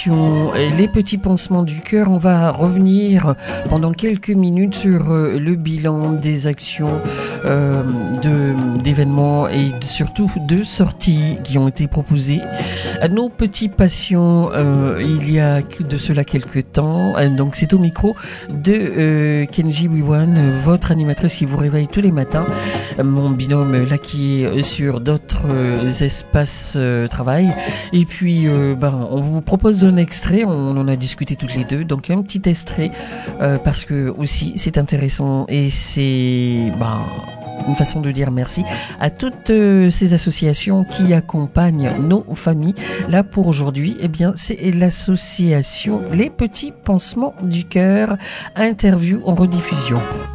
l'association Les Petits Pansements du Cœur. On va revenir pendant quelques minutes sur le bilan des actions, d'événements et surtout de sorties qui ont été proposées à nos petits patients il y a de cela quelques temps. Donc c'est au micro de Kenji Wiwan, votre animatrice qui vous réveille tous les matins. Mon binôme là qui est sur d'autres espaces travail. Et puis on vous propose un extrait, on en a discuté toutes les deux, donc un petit extrait parce que aussi c'est intéressant et c'est une façon de dire merci à toutes ces associations qui accompagnent nos familles. Là pour aujourd'hui, c'est l'association Les Petits Pansements du Cœur. Interview en rediffusion.